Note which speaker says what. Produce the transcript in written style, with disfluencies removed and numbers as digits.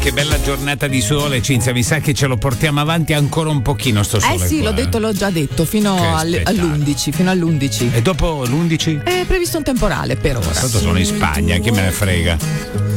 Speaker 1: che bella giornata di sole, Cinzia, mi sa che ce lo portiamo avanti ancora un pochino sto sole.
Speaker 2: Sì,
Speaker 1: qua,
Speaker 2: l'ho già detto, fino all'11, fino all'11.
Speaker 1: E dopo l'11?
Speaker 2: È previsto un temporale per ora.
Speaker 1: Tanto sono in Spagna, chi me ne frega.